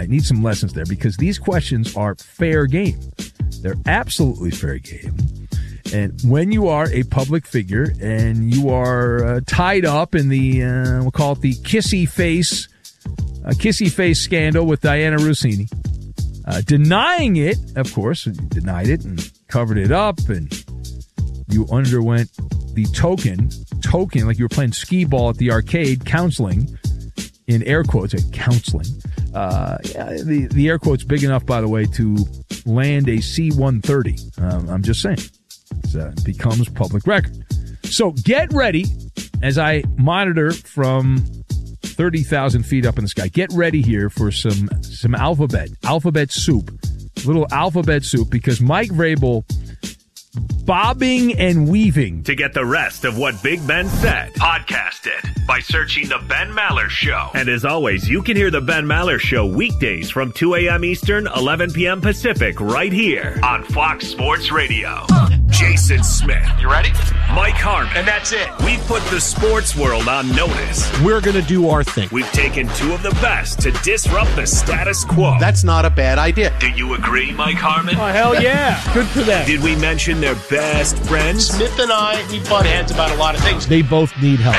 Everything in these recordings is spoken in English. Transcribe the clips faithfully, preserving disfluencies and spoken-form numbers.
I need some lessons there because these questions are fair game. They're absolutely fair game. And when you are a public figure and you are uh, tied up in the, uh, we'll call it the kissy face, uh, kissy face scandal with Diana Rossini, uh, denying it, of course, you denied it and covered it up, and you underwent the token, token, like you were playing skee ball at the arcade, counseling, in air quotes, like counseling. Uh, yeah, the, the air quote's big enough, by the way, to land a C one thirty. Um, I'm just saying. It uh, becomes public record. So get ready as I monitor from thirty thousand feet up in the sky. Get ready here for some some alphabet, alphabet soup, little alphabet soup, because Mike Vrabel bobbing and weaving. To get the rest of what Big Ben said, podcast it by searching The Ben Maller Show. And as always, you can hear The Ben Maller Show weekdays from two a.m. Eastern, eleven p.m. Pacific, right here on Fox Sports Radio. Jason Smith. You ready? Mike Harmon. And that's it. We've put the sports world on notice. We're going to do our thing. We've taken two of the best to disrupt the status quo. That's not a bad idea. Do you agree, Mike Harmon? Oh, hell yeah. Good for them. Did we mention their best friends? Smith and I, we butt heads about a lot of things. They both need help.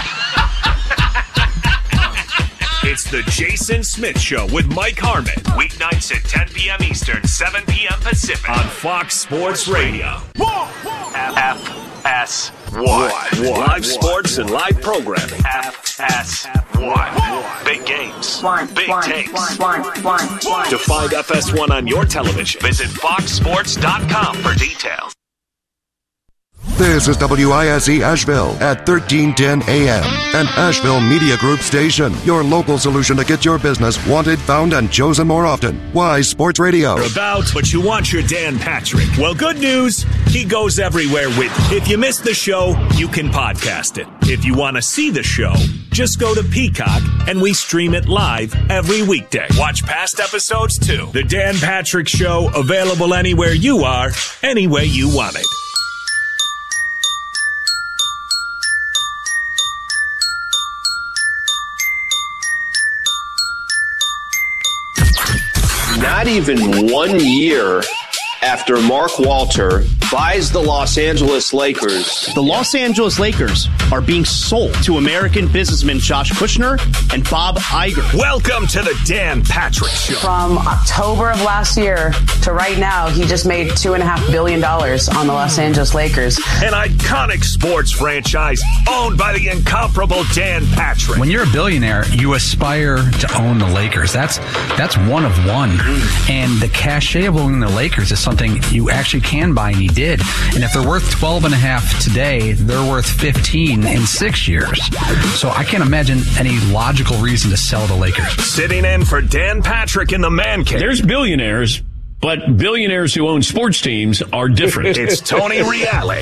It's the Jason Smith Show with Mike Harmon. Weeknights at ten p.m. Eastern, seven p.m. Pacific on Fox Sports Radio. F S one. Live sports and live programming. F S one. Big games. Big takes. To find F S one on your television, visit fox sports dot com for details. This is W I S E Asheville at thirteen ten A M, an Asheville Media Group station. Your local solution to get your business wanted, found, and chosen more often. Why Sports Radio? You're about, but you want your Dan Patrick. Well, good news, he goes everywhere with you. If you missed the show, you can podcast it. If you want to see the show, just go to Peacock and we stream it live every weekday. Watch past episodes too. The Dan Patrick Show, available anywhere you are, any way you want it. Not even one year after Mark Walter buys the Los Angeles Lakers. The Los Angeles Lakers are being sold to American businessman Josh Kushner and Bob Iger. Welcome to the Dan Patrick Show. From October of last year to right now, he just made two and a half billion dollars on the Los Angeles Lakers. An iconic sports franchise owned by the incomparable Dan Patrick. When you're a billionaire, you aspire to own the Lakers. That's that's one of one. And the cachet of owning the Lakers is something you actually can buy, and he did. And if they're worth twelve and a half today, they're worth fifteen in six years. So I can't imagine any logical reason to sell the Lakers. Sitting in for Dan Patrick in the Man Cave. There's billionaires, but billionaires who own sports teams are different. It's Tony Reale.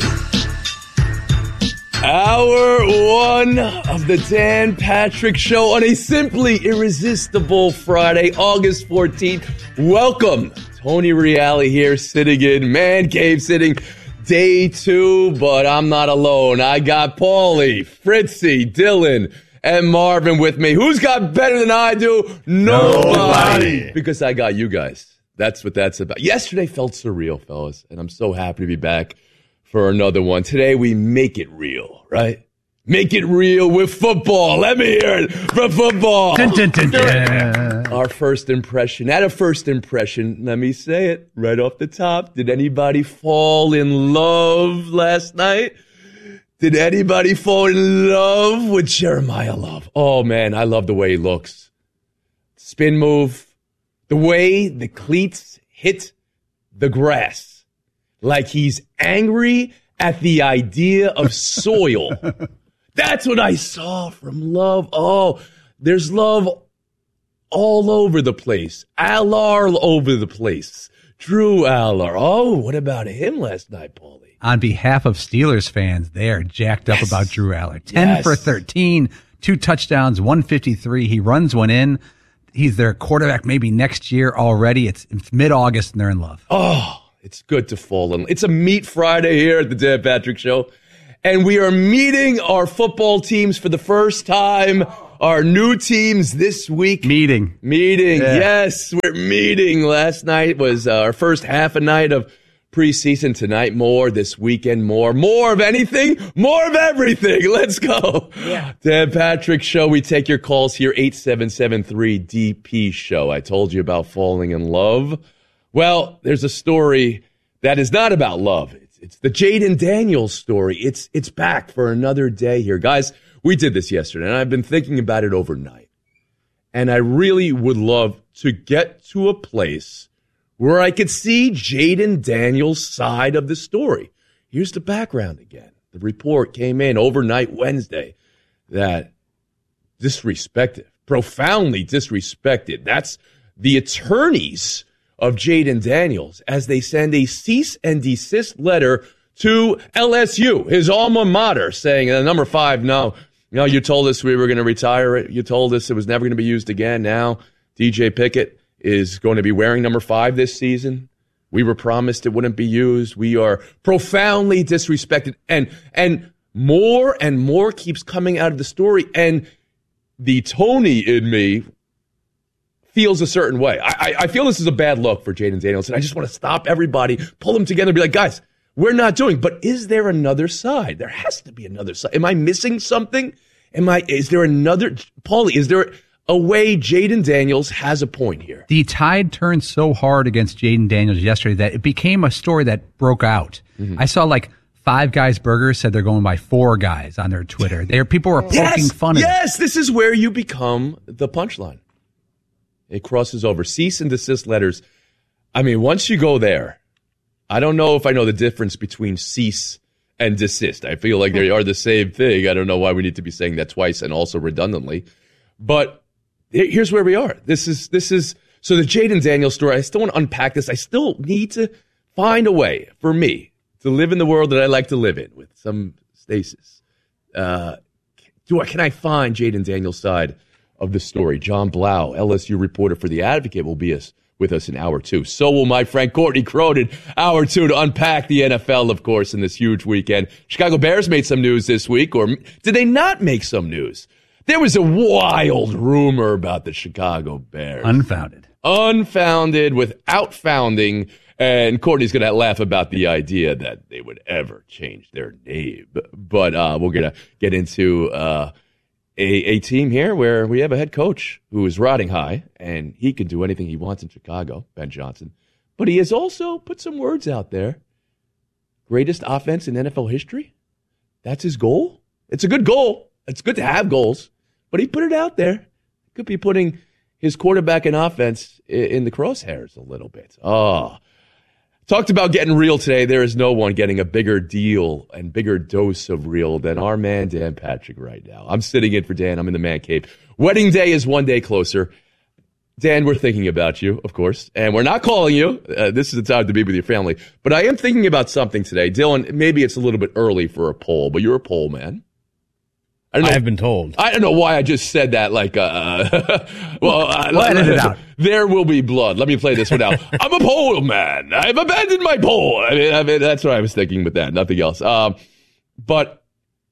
Hour one of the Dan Patrick Show on a simply irresistible Friday, August fourteenth. Welcome. Tony Reale here, sitting in Man Cave, sitting day two, but I'm not alone. I got Paulie, Fritzy, Dylan, and Marvin with me. Who's got better than I do? Nobody. Nobody. Because I got you guys. That's what that's about. Yesterday felt surreal, fellas, and I'm so happy to be back for another one. Today we make it real, right? Make it real with football. Let me hear it from football. Dun, dun, dun, dun. Our first impression. At a first impression, let me say it right off the top. Did anybody fall in love last night? Did anybody fall in love with Jeremiah Love? Oh, man, I love the way he looks. Spin move. The way the cleats hit the grass. Like he's angry at the idea of soil. That's what I saw from Love. Oh, there's love all over the place. Allard all over the place. Drew Allard. Oh, what about him last night, Paulie? On behalf of Steelers fans, they are jacked up yes. about Drew Allard. ten yes. for thirteen, two touchdowns, one fifty-three. He runs one in. He's their quarterback maybe next year already. It's, it's mid-August, and they're in love. Oh, it's good to fall in. It's a Meet Friday here at the Dan Patrick Show. And we are meeting our football teams for the first time our new teams this week. Meeting. Meeting. Yeah. Yes, we're meeting. Last night was uh, our first half a night of preseason. Tonight, more. This weekend, more. More of anything, more of everything. Let's go. Yeah. Dan Patrick Show. We take your calls here, eight seven seven three D P Show. I told you about falling in love. Well, there's a story that is not about love. It's, it's the Jayden Daniels story. It's, it's back for another day here. Guys, we did this yesterday, and I've been thinking about it overnight. And I really would love to get to a place where I could see Jayden Daniels' side of the story. Here's the background again. The report came in overnight Wednesday that disrespected, profoundly disrespected. That's the attorneys of Jayden Daniels as they send a cease and desist letter to L S U, his alma mater, saying, uh, number five, no, no, you told us we were going to retire it. You told us it was never going to be used again. Now D J Pickett is going to be wearing number five this season. We were promised it wouldn't be used. We are profoundly disrespected. And, and more and more keeps coming out of the story. And the Tony in me feels a certain way. I, I, I feel this is a bad look for Jayden Daniels, and I just want to stop everybody, pull them together, and be like, guys, we're not doing. But is there another side? There has to be another side. Am I missing something? Am I? Is there another? Paulie, is there a way Jayden Daniels has a point here? The tide turned so hard against Jayden Daniels yesterday that it became a story that broke out. Mm-hmm. I saw like Five Guys Burgers said they're going by four guys on their Twitter. There, people were poking yes, fun at Yes, this is where you become the punchline. It crosses over. Cease and desist letters. I mean, once you go there, I don't know if I know the difference between cease and desist. I feel like they are the same thing. I don't know why we need to be saying that twice and also redundantly. But here's where we are. This is, this is, so the Jayden Daniels story, I still want to unpack this. I still need to find a way for me to live in the world that I like to live in with some stasis. Uh, do I, can I find Jayden Daniels' side of the story? John Blau, L S U reporter for The Advocate, will be us, with us in hour two. So will my friend Courtney Cronin, hour two, to unpack the N F L, of course, in this huge weekend. Chicago Bears made some news this week, or did they not make some news? There was a wild rumor about the Chicago Bears. Unfounded. Unfounded, without founding. And Courtney's going to laugh about the idea that they would ever change their name. But uh, we're going to get into uh, a, a team here where we have a head coach who is riding high, and he can do anything he wants in Chicago, Ben Johnson. But he has also put some words out there. Greatest offense in N F L history? That's his goal? It's a good goal. It's good to have goals. But he put it out there. Could be putting his quarterback and offense in the crosshairs a little bit. Oh, talked about getting real today. There is no one getting a bigger deal and bigger dose of real than our man, Dan Patrick, right now. I'm sitting in for Dan. I'm in the man cave. Wedding day is one day closer. Dan, we're thinking about you, of course, and we're not calling you. Uh, this is the time to be with your family. But I am thinking about something today. Dylan, maybe it's a little bit early for a poll, but you're a poll man. I, don't know, I have been told. I don't know why I just said that like, uh, well, uh, we'll edit it out. There will be blood. Let me play this one out. I'm a poll man. I've abandoned my poll. I mean, I mean, that's what I was thinking with that, nothing else. Um, but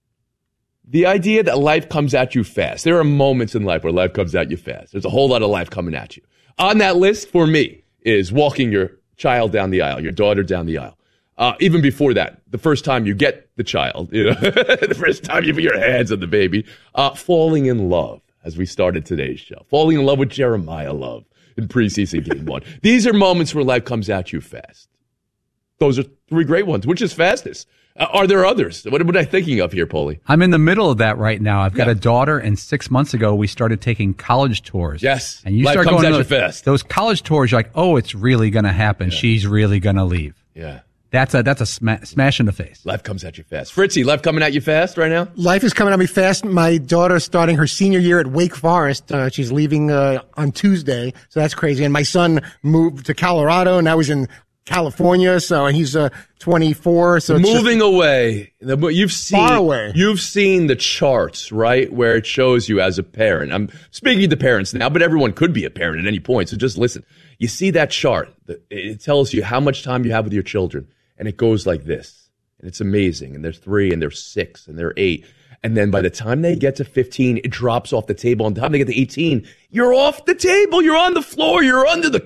the idea that life comes at you fast. There are moments in life where life comes at you fast. There's a whole lot of life coming at you. On that list, for me, is walking your child down the aisle, your daughter down the aisle. Uh, even before that, the first time you get the child, you know, the first time you put your hands on the baby, uh, falling in love, as we started today's show, falling in love with Jeremiah Love in preseason game one. These are moments where life comes at you fast. Those are three great ones. Which is fastest? Uh, are there others? What, what am I thinking of here, Paulie? I'm in the middle of that right now. I've got Yeah. a daughter, and six months ago we started taking college tours. Yes. and you Life start comes going at to you those, fast. those college tours. You're like, oh, it's really going to happen. She's really going to leave. Yeah. That's a that's a sma- smash in the face. Life comes at you fast. Fritzy, life coming at you fast right now? Life is coming at me fast. My daughter's starting her senior year at Wake Forest. Uh, she's leaving uh, on Tuesday, so that's crazy. And my son moved to Colorado, now he's in California, so he's uh, twenty-four. So it's Moving just away. The- You've seen, Far away. You've seen the charts, right, where it shows you as a parent. I'm speaking to parents now, but everyone could be a parent at any point, so just listen. You see that chart. It tells you how much time you have with your children. And it goes like this. And it's amazing. And they're three and they're six and they're eight. And then by the time they get to fifteen, it drops off the table. And by the time they get to eighteen, you're off the table. You're on the floor. You're under the